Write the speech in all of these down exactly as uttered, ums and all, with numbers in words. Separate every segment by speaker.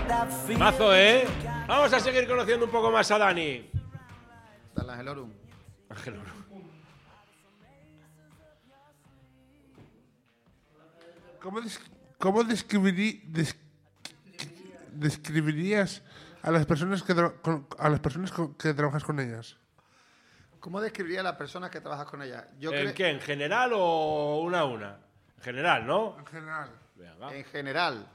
Speaker 1: Mazo, ¿eh? Vamos a seguir conociendo un poco más a Dani.
Speaker 2: Dale, Ángel Orum.
Speaker 1: Ángel Orum.
Speaker 3: ¿Cómo, des cómo describirí des describirías a las personas que con, a las personas con, que trabajas con ellas?
Speaker 2: ¿Cómo describiría a las personas que trabajas con ellas?
Speaker 1: Yo ¿En qué? ¿En general o una a una? En general, ¿no?
Speaker 3: En general.
Speaker 2: Venga. En general.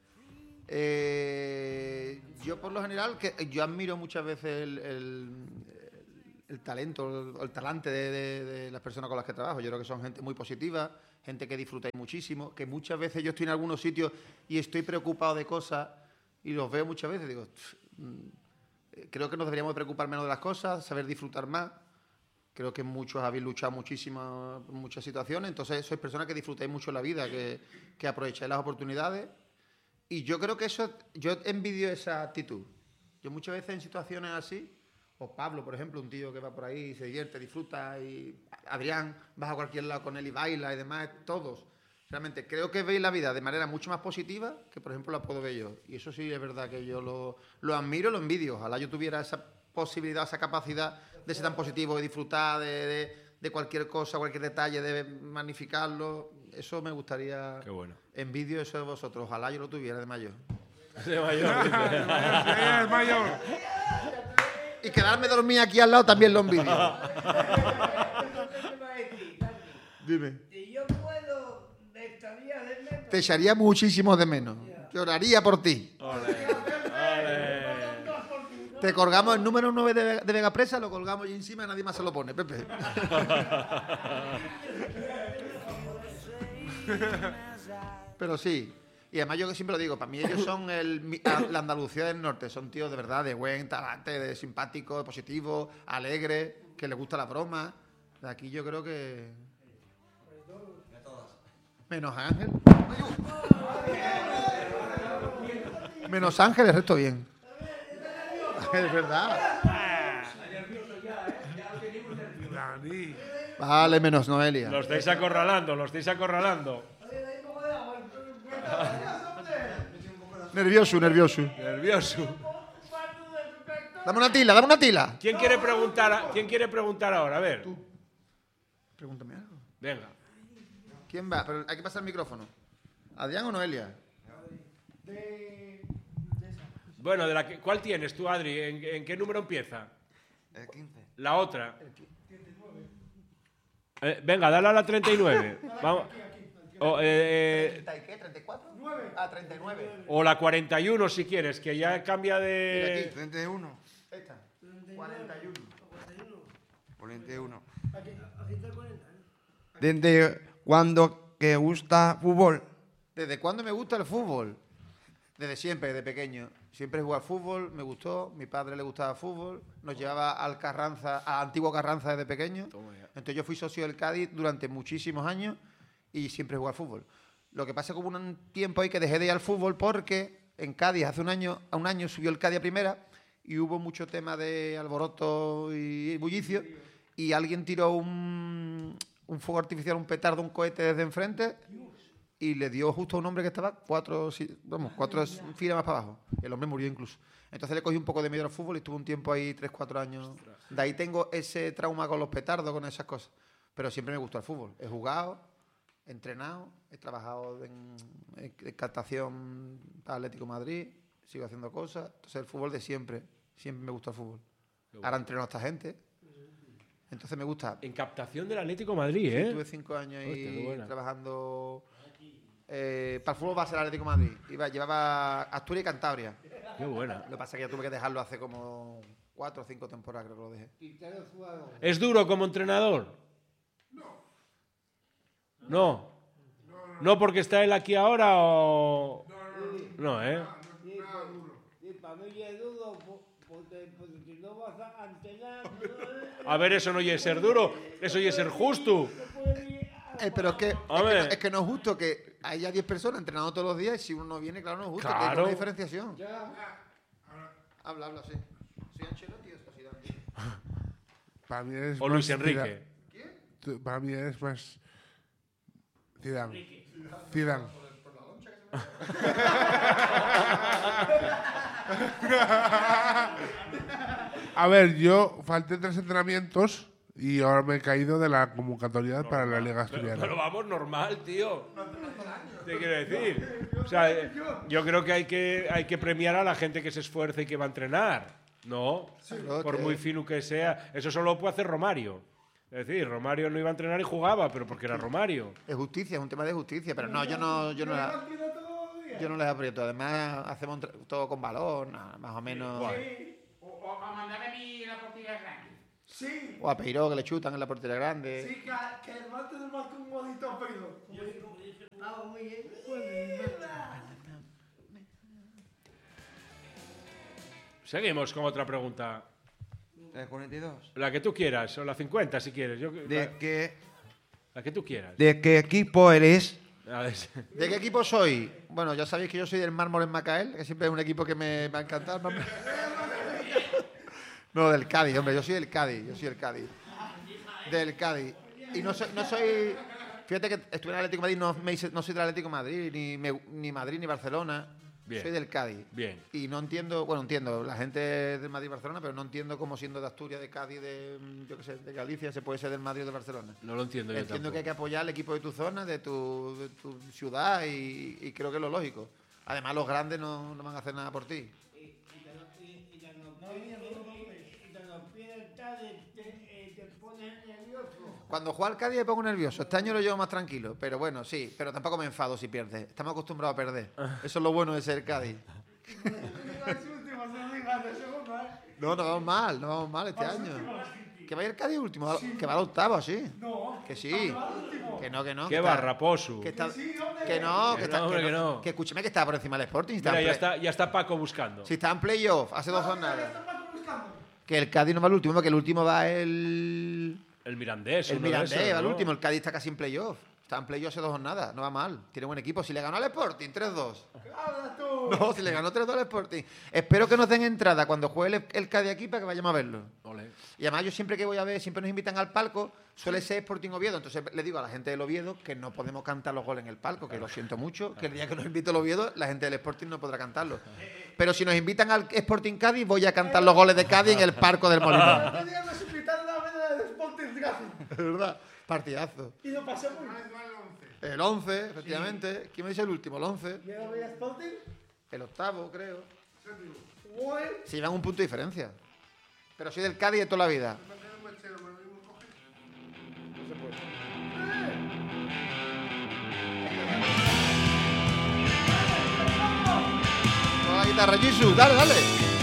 Speaker 2: Eh, yo por lo general, que yo admiro muchas veces el, el, el talento, el, el talante de, de, de las personas con las que trabajo. Yo creo que son gente muy positiva, gente que disfrutáis muchísimo, que muchas veces yo estoy en algunos sitios y estoy preocupado de cosas y los veo muchas veces y digo, creo que nos deberíamos preocupar menos de las cosas, saber disfrutar más. Creo que muchos habéis luchado muchísimo en muchas situaciones, entonces sois personas que disfrutáis mucho la vida, que, que aprovecháis las oportunidades. Y yo creo que eso, yo envidio esa actitud. Yo muchas veces en situaciones así, o Pablo, por ejemplo, un tío que va por ahí, se divierte, disfruta, y Adrián, vas a cualquier lado con él y baila y demás, todos. Realmente creo que veis la vida de manera mucho más positiva que, por ejemplo, la puedo ver yo. Y eso sí es verdad que yo lo, lo admiro, lo envidio. Ojalá yo tuviera esa posibilidad, esa capacidad de ser tan positivo y disfrutar de, de, de cualquier cosa, cualquier detalle, de magnificarlo. Eso me gustaría.
Speaker 1: Qué bueno.
Speaker 2: Envidio eso de vosotros. Ojalá yo lo tuviera de mayor.
Speaker 1: De mayor.
Speaker 3: De mayor.
Speaker 2: Y quedarme dormida aquí al lado también lo envidio. Dime.
Speaker 4: Si yo puedo, me echaría de menos.
Speaker 2: Te echaría muchísimo de menos. Lloraría por ti.
Speaker 1: Ole, ole.
Speaker 2: Te colgamos el número nueve de, de Vegapresa, lo colgamos allí encima y nadie más se lo pone, Pepe. Pero sí. Y además yo siempre lo digo, para mí ellos son el, la Andalucía del Norte, son tíos de verdad, de buen talante, de simpático, de positivo, alegre, que les gusta la broma. De aquí yo creo que... Menos Ángel. Menos Ángel, el resto bien. Es verdad.
Speaker 3: Dani.
Speaker 2: Vale, menos Noelia.
Speaker 1: Lo estáis acorralando, lo estáis acorralando.
Speaker 2: Nervioso, nervioso.
Speaker 1: Nervioso.
Speaker 2: Dame una tila, dame una tila.
Speaker 1: ¿Quién quiere preguntar, a, ¿quién quiere preguntar ahora? A ver.
Speaker 2: Tú. Pregúntame algo.
Speaker 1: Venga.
Speaker 2: ¿Quién va? Pero hay que pasar el micrófono. ¿Adrián o Noelia?
Speaker 1: Bueno, de la que, ¿cuál tienes tú, Adri? ¿En, en qué número empieza?
Speaker 5: El quince.
Speaker 1: La otra. Eh, venga, dale a la treinta y nueve. Vamos. O, eh,
Speaker 2: ¿treinta y qué? ¿treinta y cuatro? Ah, treinta y nueve.
Speaker 1: o la cuarenta y uno, si quieres, que ya cambia de...
Speaker 5: treinta y uno.
Speaker 2: Esta. cuarenta y uno.
Speaker 5: cuarenta y uno. ¿Desde cuándo que gusta fútbol?
Speaker 2: ¿Desde cuándo me gusta el fútbol? Desde siempre, desde pequeño. Siempre he jugado al fútbol, me gustó. Mi padre le gustaba el fútbol. Nos llevaba al Carranza, a Antiguo Carranza desde pequeño. Entonces yo fui socio del Cádiz durante muchísimos años y siempre he jugado al fútbol. Lo que pasa es que hubo un tiempo ahí que dejé de ir al fútbol porque en Cádiz hace un año, a un año subió el Cádiz a primera y hubo mucho tema de alboroto y bullicio y alguien tiró un, un fuego artificial, un petardo, un cohete desde enfrente y le dio justo a un hombre que estaba cuatro, vamos, cuatro filas más para abajo. El hombre murió incluso. Entonces le cogí un poco de miedo al fútbol y estuve un tiempo ahí, tres, cuatro años. De ahí tengo ese trauma con los petardos, con esas cosas. Pero siempre me gustó el fútbol. He jugado, he entrenado, he trabajado en, en captación para Atlético de Madrid, sigo haciendo cosas. Entonces el fútbol de siempre, siempre me gusta el fútbol. Ahora entreno a esta gente. Entonces me gusta.
Speaker 1: En captación del Atlético de Madrid, ¿eh?
Speaker 2: Sí, estuve cinco años ahí
Speaker 1: Hostia,
Speaker 2: trabajando eh, para el fútbol base del Atlético de Madrid. Iba, llevaba Asturias y Cantabria.
Speaker 1: Qué buena.
Speaker 2: Lo que pasa es que ya tuve que dejarlo hace como cuatro o cinco temporadas, creo que lo dejé.
Speaker 1: ¿Es duro como entrenador? No. ¿No? ¿No porque está él aquí ahora o...? No, ¿eh?
Speaker 4: Sí, para mí es duro porque si no vas a entrenar...
Speaker 1: A ver, eso no oye ser duro, eso oye ser justo.
Speaker 2: Eh, pero es que, es, que no,
Speaker 1: Hombre.
Speaker 2: es que no es justo que haya diez personas entrenando todos los días y si uno no viene, claro, no es justo.
Speaker 1: Claro.
Speaker 2: Que hay una diferenciación. Habla, habla, sí. ¿Soy Ancelotti o soy Zidane?
Speaker 3: Para mí eres
Speaker 1: O Luis
Speaker 3: más
Speaker 1: Enrique.
Speaker 3: Zidane. Para mí eres más Zidane. Zidane. A ver, yo falté tres entrenamientos y ahora me he caído de la convocatoria para la Liga
Speaker 1: Pero,
Speaker 3: Asturiana.
Speaker 1: pero vamos, normal, tío. ¿Qué quiero decir? O sea, eh, yo creo que hay, que hay que premiar a la gente que se esfuerza y que va a entrenar. No,
Speaker 2: Claro,
Speaker 1: por
Speaker 2: que-
Speaker 1: muy fino que sea. Eso solo lo puede hacer Romario. Es decir, Romario no iba a entrenar y jugaba, pero porque era Romario.
Speaker 2: Es justicia, es un tema de justicia, pero no, yo no, yo no, la- yo no les aprieto. Además, hacemos un tra- todo con balón, nada, más o menos.
Speaker 6: O, o a mandarme a mí la portería grande.
Speaker 4: Sí,
Speaker 2: O a Peiró, que le chutan en la portería grande.
Speaker 4: sí, que, que el martes del marco un modito pero. Ah, muy bien.
Speaker 1: Seguimos con otra pregunta.
Speaker 5: ¿De cuarenta y dos?
Speaker 1: La que tú quieras, o la cincuenta si quieres. Yo,
Speaker 5: ¿De
Speaker 1: la,
Speaker 5: qué,
Speaker 1: la que tú quieras.
Speaker 5: ¿De qué equipo eres?
Speaker 1: A ver,
Speaker 2: ¿De qué equipo soy? Bueno, ya sabéis que yo soy del Mármol en Macael, que siempre es un equipo que me va a encantar. No, del Cádiz, hombre, yo soy del Cádiz, yo soy del Cádiz. Del Cádiz. Y no soy, no soy fíjate que estuve en el Atlético de Madrid, no, me hice- no soy del Atlético de Madrid, ni, me- ni Madrid ni Barcelona.
Speaker 1: Bien.
Speaker 2: Soy del Cádiz.
Speaker 1: Bien.
Speaker 2: Y no entiendo, bueno, entiendo, la gente es del Madrid y Barcelona, pero no entiendo cómo siendo de Asturias, de Cádiz, de, mm, yo qué sé, de Galicia, se puede ser del Madrid o de Barcelona.
Speaker 1: no lo entiendo yo
Speaker 2: Entiendo que hay
Speaker 1: tampoco.
Speaker 2: que apoyar al equipo de tu zona, de tu, de tu ciudad, y, y creo que es lo lógico. Además, los grandes no, no van a hacer nada por ti.
Speaker 4: Y y te lo- y- y te lo pide- y te lo pide el Cádiz, te eh, te pones nervioso.
Speaker 2: Cuando juega al Cádiz me pongo nervioso. Este año lo llevo más tranquilo. Pero bueno, sí. Pero tampoco me enfado si pierdes. Estamos acostumbrados a perder. Eso es lo bueno de ser Cádiz.
Speaker 4: Las últimas, no digas de segundo, ¿eh?
Speaker 2: No, no vamos mal. No vamos mal este año. Que vaya el Cádiz último. va- Que va al octavo, sí.
Speaker 4: No.
Speaker 2: Que sí. Que no, que no.
Speaker 1: ¿Qué
Speaker 2: que
Speaker 1: va,
Speaker 2: está-
Speaker 1: Raposo?
Speaker 2: Que, está-
Speaker 4: Sí, hombre.
Speaker 2: que no,
Speaker 1: Que
Speaker 2: que, está-
Speaker 1: no, hombre,
Speaker 2: que
Speaker 1: que
Speaker 2: no.
Speaker 1: no.
Speaker 2: Que escúcheme que está por encima del Sporting. Si está
Speaker 1: Mira,
Speaker 2: en
Speaker 1: ya
Speaker 2: play-
Speaker 1: está, ya está Paco buscando.
Speaker 2: Si está en playoff hace dos jornadas.
Speaker 4: Estamos buscando.
Speaker 2: Que el Cádiz no va al último, que el último va el.
Speaker 1: El Mirandés.
Speaker 2: El
Speaker 1: uno de
Speaker 2: Mirandés
Speaker 1: esos,
Speaker 2: va al
Speaker 1: ¿no?
Speaker 2: último. El Cádiz está casi en playoff. Está en playoff hace dos jornadas. No va mal. Tiene buen equipo. Si le ganó al Sporting, tres dos.
Speaker 4: Habla tú.
Speaker 2: No, si le ganó tres dos al Sporting. Espero que nos den entrada cuando juegue el, el Cádiz aquí para que vayamos a verlo.
Speaker 1: Ole.
Speaker 2: Y además yo siempre que voy a ver, siempre nos invitan al palco, suele ser Sporting Oviedo. Entonces le digo a la gente del Oviedo que no podemos cantar los goles en el palco, que lo siento mucho, que el día que nos invite el Oviedo, la gente del Sporting no podrá cantarlo. Pero si nos invitan al Sporting Cádiz, voy a cantar los goles de Cádiz en el Parco del Molinón.
Speaker 4: El otro día nos invitaron a ver el Sporting Gazzi.
Speaker 2: Es verdad, partidazo.
Speaker 4: Y lo pasé muy bien.
Speaker 2: El once, efectivamente. ¿Quién me dice el último? El once.
Speaker 4: ¿Y ahora voy a Sporting?
Speaker 2: El octavo, creo.
Speaker 4: Bueno.
Speaker 2: Se llevan un punto de diferencia. Pero soy del Cádiz de toda la vida. Con la guitarra, Jesús, dale, dale.